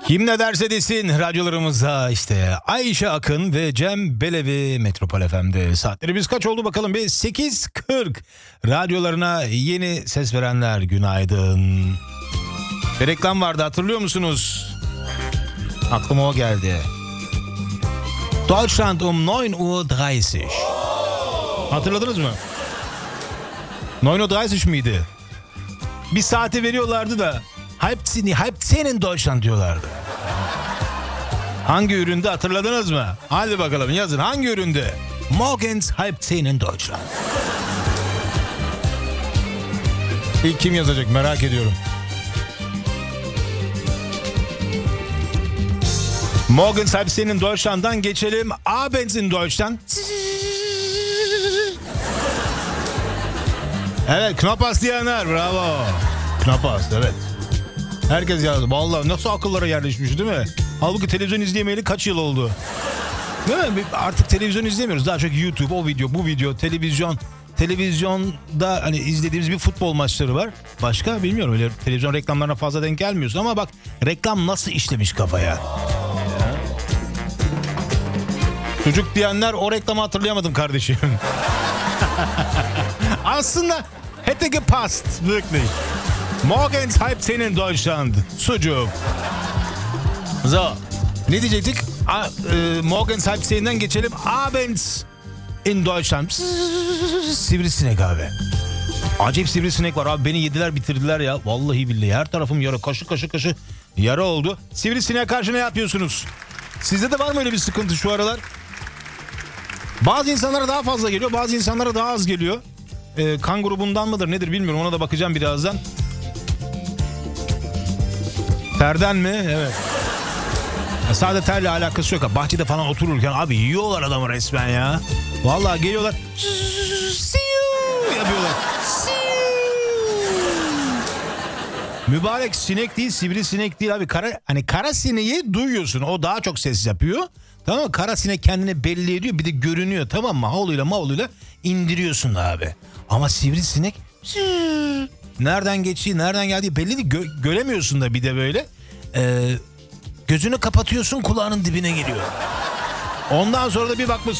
Kim ne derse desin radyolarımızda işte Ayşe Akın ve Cem Belevi Metropol FM'de. Saatlerimiz kaç oldu bakalım bir 8.40. Radyolarına yeni ses verenler günaydın. Bir reklam vardı, hatırlıyor musunuz? Aklıma o geldi. Deutschland 9.30 Uhr. Hatırladınız mı? 9.30 Uhr miydi? Bir saate veriyorlardı da Halbzehn Deutschland diyorlardı. Hangi üründe hatırladınız mı? Hadi bakalım yazın, hangi üründe? Morgens Halbzehn Deutschland. İlk kim yazacak merak ediyorum. Morgens Halbzehn Deutschland'dan geçelim. Abends in Deutschland. Evet, Knapas diyenler, bravo. Knapas, evet. Herkes yazdı. Vallahi nasıl akıllara yerleşmiş değil mi? Halbuki televizyon izleyemeyeli kaç yıl oldu? Değil mi? Artık televizyon izlemiyoruz. Daha çok YouTube, o video, bu video, televizyon. Televizyonda hani izlediğimiz bir futbol maçları var. Başka bilmiyorum, öyle televizyon reklamlarına fazla denk gelmiyorsun. Ama bak reklam nasıl işlemiş kafaya. Çocuk diyenler, o reklamı hatırlayamadım kardeşim. Aslında hätte gepasst, wirklich. Morgens Halbzehn in Deutschland. Sucuk. So. Ne diyecektik? Morgens Halbzehn'den geçelim. Abends in Deutschland. Sivrisinek abi. Acayip sivrisinek var abi. Beni yediler bitirdiler ya. Vallahi billahi. Her tarafım yara. Kaşı yara oldu. Sivrisineğe karşı ne yapıyorsunuz? Sizde de var mı öyle bir sıkıntı şu aralar? Bazı insanlara daha fazla geliyor. Bazı insanlara daha az geliyor. Kan grubundan mıdır nedir bilmiyorum. Ona da bakacağım birazdan. Terden mi? Evet. Sadece terle alakası yok. Bahçede falan otururken abi yiyorlar adamı resmen ya. Vallahi geliyorlar. Yapıyorlar. Mübarek sinek değil, sivrisinek değil abi. Kara sineği duyuyorsun. O daha çok ses yapıyor. Tamam mı? Kara sinek kendini belli ediyor. Bir de görünüyor, tamam mı? Havluyla indiriyorsun abi. Ama sivrisinek nereden geçtiği, nereden geldiği belli değil. Göremiyorsun da bir de böyle. Gözünü kapatıyorsun, kulağının dibine geliyor. Ondan sonra da bir bakmışsın